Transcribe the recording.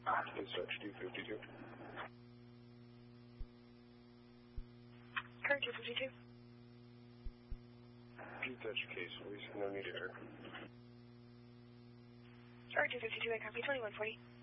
Dispatch 252. Current 252. Dispatch case, please. No needed air. Current 252, I copy 2140.